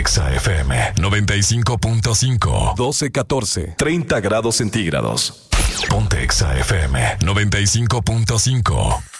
Exa FM 95.5. 12-14, 30 grados centígrados. Ponte Exa FM 95.5.